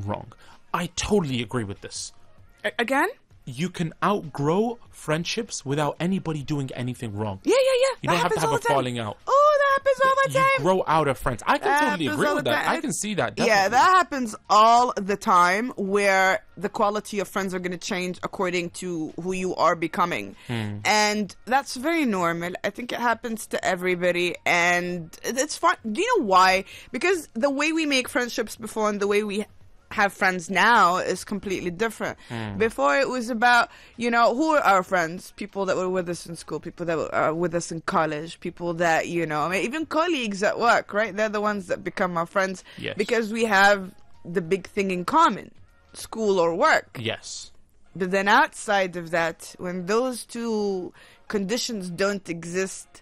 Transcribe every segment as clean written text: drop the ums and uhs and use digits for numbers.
wrong. I totally agree with this. Again? You can outgrow friendships without anybody doing anything wrong. Yeah. You don't have to have a falling out. Oh, that happens all the time. You grow out of friends. I can That totally happens agree all with the that. time. I can see that. Yeah, Definitely. that happens all the time, where the quality of friends are going to change according to who you are becoming. And that's very normal. I think it happens to everybody, and it's fun. Do you know why? Because the way we make friendships before and the way we have friends now is completely different. Before, it was about, who are our friends? People that were with us in school, people that were with us in college, people that, even colleagues at work, right? They're the ones that become our friends. Yes. Because we have the big thing in common, school or work. Yes. But then outside of that, when those two conditions don't exist,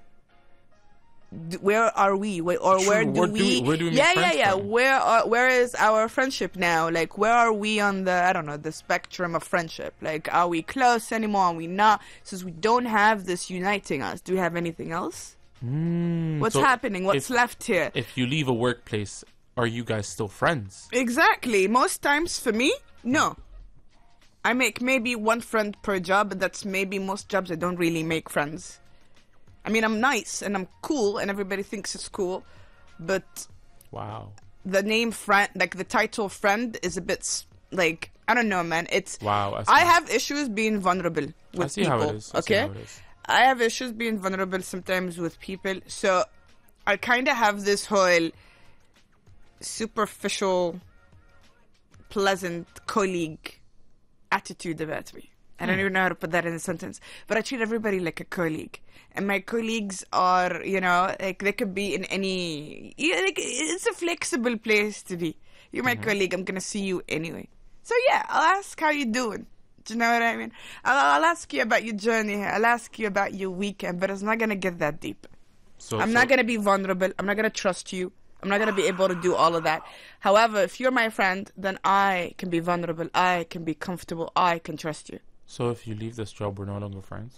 where are we? Where do we make friends from? Where is our friendship now? Like, where are we on the spectrum of friendship? Like, are we close anymore? Are we not? Since we don't have this uniting us, do we have anything else? What's happening? What's left here? If you leave a workplace, are you guys still friends? Exactly. Most times for me, no. I make maybe one friend per job, but that's maybe most jobs I don't really make friends. I mean, I'm nice and I'm cool and everybody thinks it's cool, but Wow. the name friend, like the title friend, is a bit like, I don't know, man. It's Wow. I have issues being vulnerable with I see people. how it is. Okay, I have issues being vulnerable sometimes with people, so I kind of have this whole superficial, pleasant colleague attitude about me. I don't even know how to put that in a sentence, but I treat everybody like a colleague. And my colleagues are, like they could be in any, like it's a flexible place to be. You're my colleague, I'm going to see you anyway. So yeah, I'll ask how you doing. Do you know what I mean? I'll ask you about your journey. I'll ask you about your weekend, but it's not going to get that deep. I'm not going to be vulnerable. I'm not going to trust you. I'm not going to be able to do all of that. However, if you're my friend, then I can be vulnerable. I can be comfortable. I can trust you. So if you leave this job, we're no longer friends?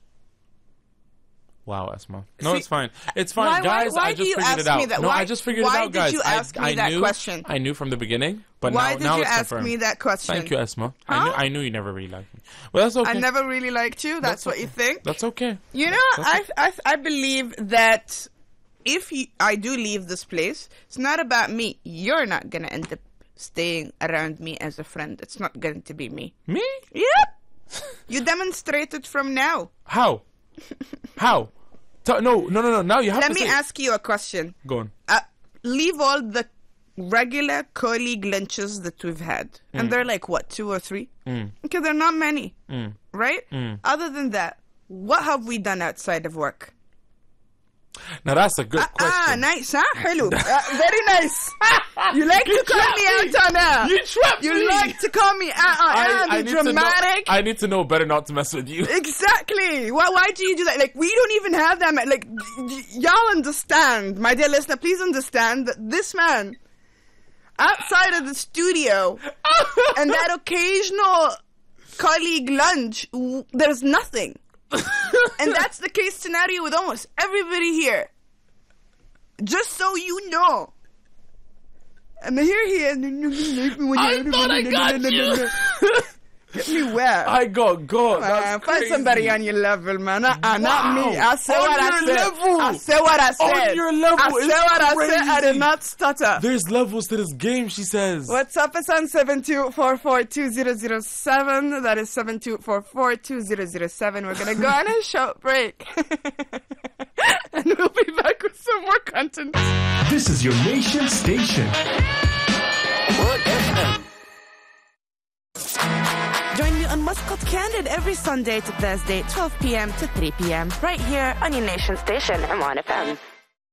Wow, Esma. No, it's fine. It's fine. Guys, I just figured it out. I just figured it out, guys. Why did you ask me that question? I knew from the beginning, but why now did you it's ask confirmed. me that question? Thank you, Esma. Huh? I knew you never really liked me. Well, that's okay. I never really liked you. That's what you think? That's okay. I believe that if I do leave this place, it's not about me. You're not going to end up staying around me as a friend. It's not going to be me. Me? Yep. You demonstrate it from now. How? How? No. Now you have Let to me ask you a question. Go on. Leave all the regular colleague lunches that we've had. And they're like, what, 2 or 3? Okay, they're not many. Right? Other than that, what have we done outside of work? Now that's a good question. Nice, huh? Hello. Very nice. You like to call me out on that. You trapped me. You like to call me out on that. Be dramatic. I need to know better not to mess with you. Exactly. Why do you do that? Like, we don't even have that, man. Like, y'all understand, my dear listener, please understand that this man, outside of the studio, and that occasional colleague lunch, there's nothing. And that's the case scenario with almost everybody here. Just so you know. And here he is. I thought I got you. Get me where? I got find somebody on your level, man. Not me. I said On what I your said. level. I said what I said. On your level. I said what I said. I did not stutter. There's levels to this game, she says. What's up? It's on 72442007. That is 72442007. We're going to go on a short break. And we'll be back with some more content. This is your nation station. What FM? Join me on Muscat Candid every Sunday to Thursday, 12 p.m. to 3 p.m. right here on your nation station, M1 FM.